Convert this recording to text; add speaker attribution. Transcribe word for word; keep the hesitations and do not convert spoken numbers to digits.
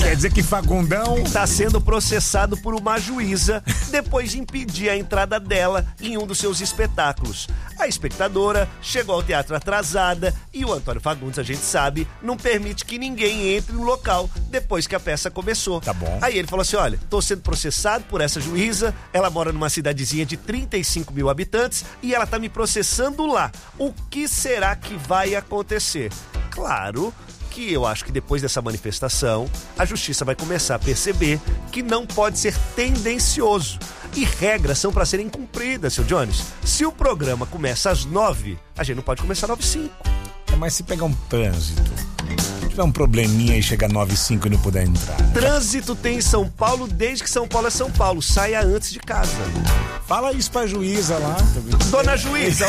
Speaker 1: Quer dizer que Fagundão
Speaker 2: tá sendo processado por uma juíza depois de impedir a entrada dela em um dos seus espetáculos. A espectadora chegou ao teatro atrasada e o Antônio Fagundes, a gente sabe, não permite que ninguém entre no local depois que a peça começou.
Speaker 1: Tá bom.
Speaker 2: Aí ele falou assim, olha, tô sendo processado por essa juíza, ela mora numa cidadezinha de trinta e cinco mil habitantes e ela tá me processando lá. O que será que vai acontecer? Claro que eu acho que depois dessa manifestação, a justiça vai começar a perceber que não pode ser tendencioso. E regras são para serem cumpridas, seu Jones. Se o programa começa às nove, a gente não pode começar às nove e cinco.
Speaker 1: É, mas se pegar um trânsito, se tiver um probleminha e chegar às nove e cinco e não puder entrar.
Speaker 2: Trânsito tem em São Paulo desde que São Paulo é São Paulo. Saia antes de casa.
Speaker 1: Fala isso pra juíza lá.
Speaker 2: Dona juíza,